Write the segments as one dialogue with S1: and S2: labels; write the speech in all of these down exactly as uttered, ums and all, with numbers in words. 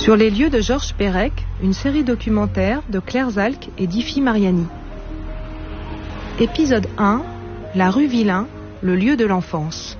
S1: Sur les lieux de Georges Perec, une série documentaire de Claire Zalck et d'Ifi Mariani. Épisode un, la rue Villain, le lieu de l'enfance.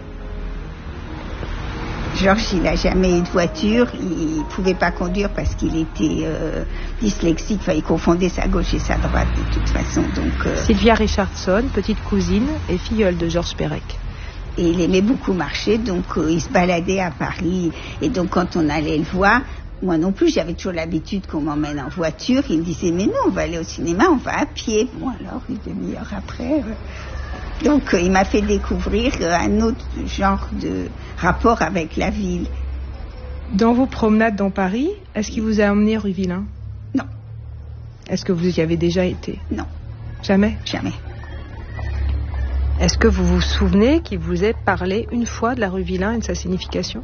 S2: Georges, il n'a jamais eu de voiture, il ne pouvait pas conduire parce qu'il était euh, dyslexique, enfin, il confondait sa gauche et sa droite de toute façon. Donc, euh...
S1: Sylvia Richardson, petite cousine et filleule de Georges Perec.
S2: Et il aimait beaucoup marcher, donc euh, il se baladait à Paris. Et donc quand on allait le voir, moi non plus, j'avais toujours l'habitude qu'on m'emmène en voiture. Il me disait, mais non, on va aller au cinéma, on va à pied. Bon alors, une demi-heure après... Euh... Donc euh, il m'a fait découvrir euh, un autre genre de rapport avec la ville.
S1: Dans vos promenades dans Paris, est-ce qu'il vous a emmené rue Villain?
S2: Non.
S1: Est-ce que vous y avez déjà été?
S2: Non.
S1: Jamais?
S2: Jamais.
S1: Est-ce que vous vous souvenez qu'il vous ait parlé une fois de la rue Villain et de sa signification?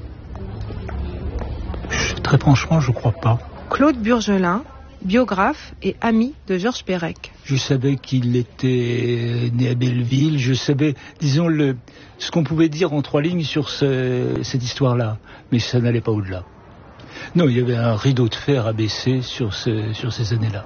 S3: Très franchement, je crois pas.
S1: Claude Burgelin, biographe et ami de Georges Perec.
S3: Je savais qu'il était né à Belleville, je savais, disons, le, ce qu'on pouvait dire en trois lignes sur ce, cette histoire-là, mais ça n'allait pas au-delà. Non, il y avait un rideau de fer à baisser sur, ce, sur ces années-là.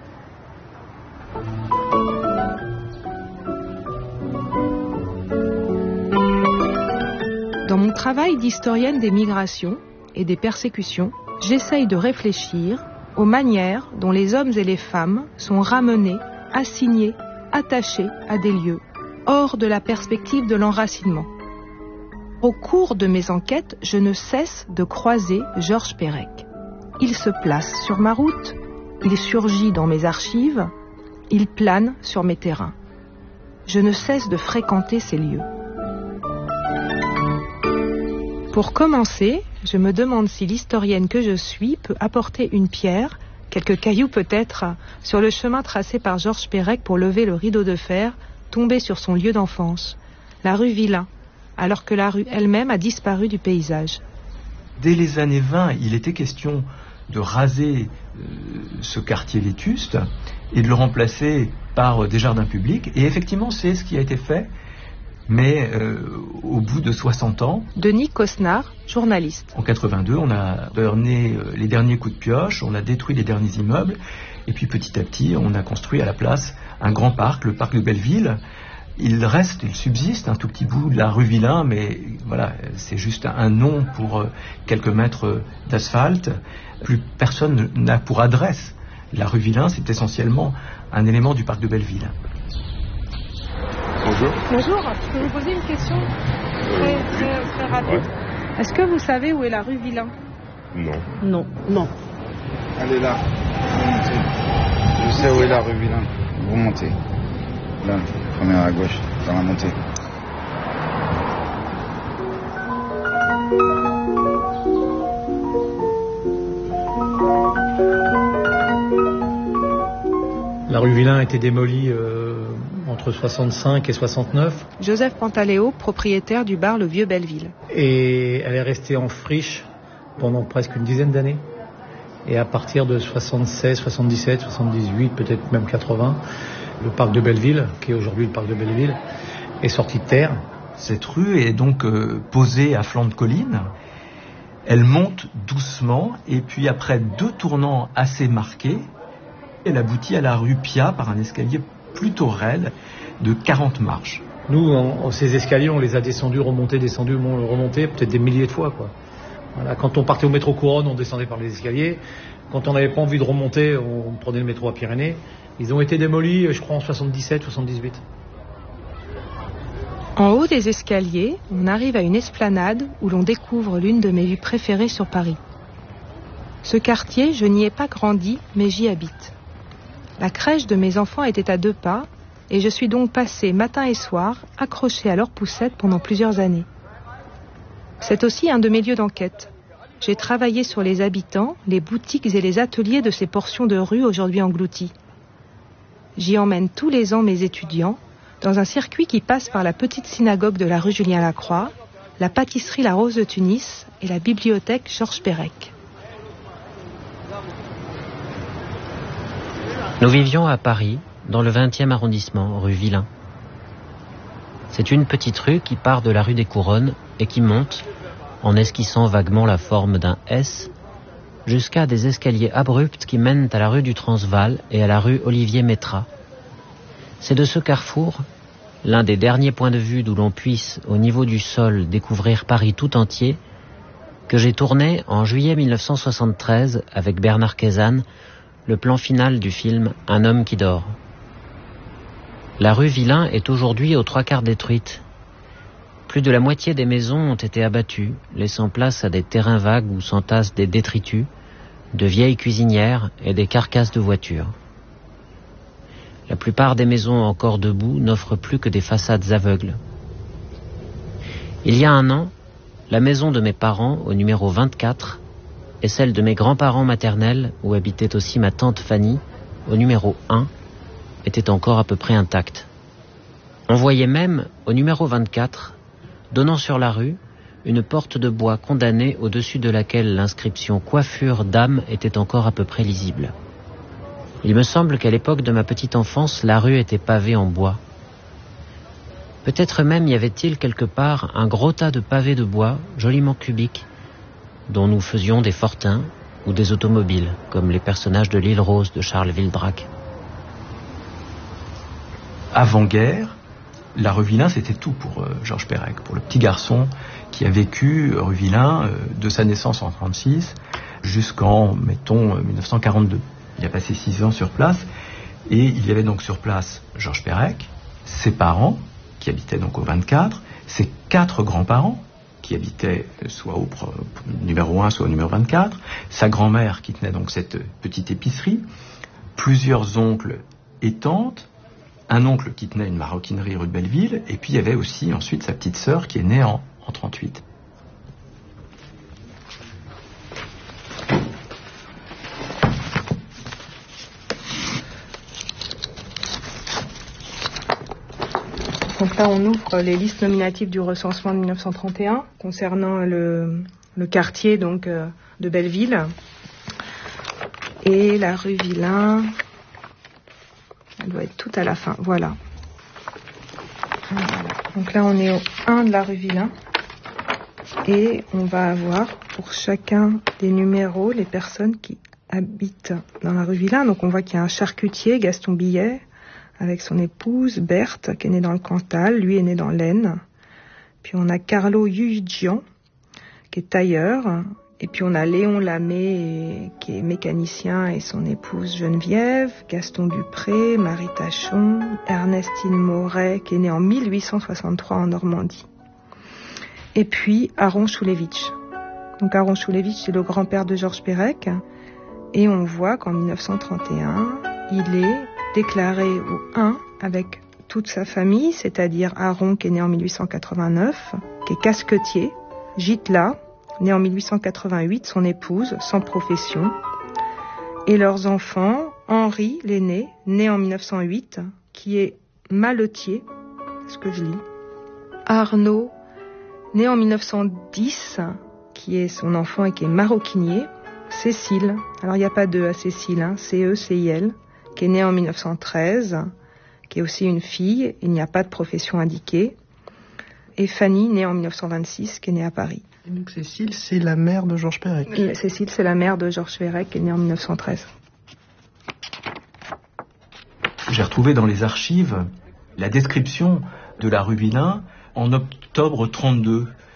S1: Dans mon travail d'historienne des migrations et des persécutions, j'essaye de réfléchir aux manières dont les hommes et les femmes sont ramenés, assignés, attachés à des lieux, hors de la perspective de l'enracinement. Au cours de mes enquêtes, je ne cesse de croiser Georges Perec. Il se place sur ma route, il surgit dans mes archives, il plane sur mes terrains. Je ne cesse de fréquenter ces lieux. Pour commencer, je me demande si l'historienne que je suis peut apporter une pierre, quelques cailloux peut-être, sur le chemin tracé par Georges Perec pour lever le rideau de fer tombé sur son lieu d'enfance, la rue Villain, alors que la rue elle-même a disparu du paysage.
S4: Dès les années vingt, il était question de raser euh, ce quartier vétuste et de le remplacer par euh, des jardins publics. Et effectivement, c'est ce qui a été fait. Mais euh, au bout de soixante ans...
S1: Denis Cosnard, journaliste.
S4: En quatre-vingt-deux, on a donné euh, les derniers coups de pioche, on a détruit les derniers immeubles, et puis petit à petit, on a construit à la place un grand parc, le parc de Belleville. Il reste, il subsiste un tout petit bout de la rue Villain, mais voilà, c'est juste un nom pour euh, quelques mètres d'asphalte. Plus personne n'a pour adresse. La rue Villain, c'est essentiellement un élément du parc de Belleville.
S5: Bonjour.
S1: Bonjour, je peux vous poser une question très, très, très rapide. Ouais. Est-ce que vous savez où est la rue Villain?
S5: Non.
S1: Non. Non.
S6: Elle est là. Vous montez. Je sais où est la rue Villain. Vous montez. Là, première à gauche, dans la montée.
S7: La rue Villain a été démolie euh, entre soixante-cinq et soixante-neuf.
S1: Joseph Pantaléo, propriétaire du bar Le Vieux Belleville.
S7: Et elle est restée en friche pendant presque une dizaine d'années. Et à partir de soixante-seize, soixante-dix-sept, soixante-dix-huit, peut-être même quatre-vingts, le parc de Belleville, qui est aujourd'hui le parc de Belleville, est sorti de terre.
S4: Cette rue est donc euh, posée à flanc de colline. Elle monte doucement et puis après deux tournants assez marqués, elle aboutit à la rue Piat par un escalier plutôt raide de quarante marches.
S7: Nous, en, ces escaliers, on les a descendus, remontés, descendus, remontés, peut-être des milliers de fois, quoi. Voilà, quand on partait au métro Couronne, on descendait par les escaliers. Quand on n'avait pas envie de remonter, on prenait le métro à Pyrénées. Ils ont été démolis, je crois, en soixante-dix-sept, soixante-dix-huit.
S1: En haut des escaliers, on arrive à une esplanade où l'on découvre l'une de mes vues préférées sur Paris. Ce quartier, je n'y ai pas grandi, mais j'y habite. La crèche de mes enfants était à deux pas, et je suis donc passée matin et soir, accrochée à leurs poussettes pendant plusieurs années. C'est aussi un de mes lieux d'enquête. J'ai travaillé sur les habitants, les boutiques et les ateliers de ces portions de rue aujourd'hui englouties. J'y emmène tous les ans mes étudiants, dans un circuit qui passe par la petite synagogue de la rue Julien-Lacroix, la pâtisserie La Rose de Tunis et la bibliothèque Georges Perec.
S8: Nous vivions à Paris, dans le vingtième arrondissement, rue Villain. C'est une petite rue qui part de la rue des Couronnes et qui monte, en esquissant vaguement la forme d'un S, jusqu'à des escaliers abrupts qui mènent à la rue du Transvaal et à la rue Olivier-Métras. C'est de ce carrefour, l'un des derniers points de vue d'où l'on puisse, au niveau du sol, découvrir Paris tout entier, que j'ai tourné en juillet mille neuf cent soixante-treize avec Bernard Quezanne le plan final du film Un homme qui dort. La rue Villain est aujourd'hui aux trois quarts détruite. Plus de la moitié des maisons ont été abattues, laissant place à des terrains vagues où s'entassent des détritus, de vieilles cuisinières et des carcasses de voitures. La plupart des maisons encore debout n'offrent plus que des façades aveugles. Il y a un an, la maison de mes parents, au numéro vingt-quatre, et celle de mes grands-parents maternels, où habitait aussi ma tante Fanny, au numéro un, étaient encore à peu près intactes. On voyait même, au numéro vingt-quatre, donnant sur la rue, une porte de bois condamnée au-dessus de laquelle l'inscription « Coiffure dame » était encore à peu près lisible. Il me semble qu'à l'époque de ma petite enfance, la rue était pavée en bois. Peut-être même y avait-il quelque part un gros tas de pavés de bois, joliment cubiques, dont nous faisions des fortins ou des automobiles, comme les personnages de l'île Rose de Charles Vildrac.
S4: Avant-guerre, la rue Villain, c'était tout pour euh, Georges Perec, pour le petit garçon qui a vécu rue Villain euh, de sa naissance en trente-six jusqu'en, mettons, mille neuf cent quarante-deux. Il a passé six ans sur place et il y avait donc sur place Georges Perec, ses parents, qui habitaient donc au vingt-quatre, ses quatre grands-parents, qui habitaient soit au numéro un, soit au numéro vingt-quatre, sa grand-mère qui tenait donc cette petite épicerie, plusieurs oncles et tantes, un oncle qui tenait une maroquinerie rue de Belleville, et puis il y avait aussi ensuite sa petite sœur qui est née en, en trente-huit.
S1: Donc là, on ouvre les listes nominatives du recensement de mille neuf cent trente et un concernant le, le quartier donc, euh, de Belleville. Et la rue Villain, elle doit être tout à la fin. Voilà. Voilà. Donc là, on est au un de la rue Villain. Et on va avoir pour chacun des numéros les personnes qui habitent dans la rue Villain. Donc on voit qu'il y a un charcutier, Gaston Billet, avec son épouse Berthe, qui est née dans le Cantal, lui est né dans l'Aisne. Puis on a Carlo Yujian, qui est tailleur. Et puis on a Léon Lamé, qui est mécanicien, et son épouse Geneviève, Gaston Dupré, Marie Tachon, Ernestine Moret, qui est née en mille huit cent soixante-trois en Normandie. Et puis Aaron Choulevitch. Donc Aaron Choulevitch, c'est le grand-père de Georges Perec. Et on voit qu'en mille neuf cent trente et un, il est déclaré au un avec toute sa famille, c'est-à-dire Aaron qui est né en mille huit cent quatre-vingt-neuf, qui est casquetier, Gitla, né en mille huit cent quatre-vingt-huit, son épouse, sans profession, et leurs enfants, Henri, l'aîné, né en mille neuf cent huit, qui est maletier, c'est ce que je lis, Arnaud, né en mille neuf cent dix, qui est son enfant et qui est maroquinier, Cécile, alors il n'y a pas de à Cécile, hein, C E C I L, qui est née en mille neuf cent treize, qui est aussi une fille, il n'y a pas de profession indiquée, et Fanny, née en mille neuf cent vingt-six, qui est née à Paris.
S5: Et donc Cécile, c'est la mère de Georges Perec.
S1: Cécile, c'est la mère de Georges Perec, qui est née en mille neuf cent treize.
S4: J'ai retrouvé dans les archives la description de la rue Villain en octobre trente-deux.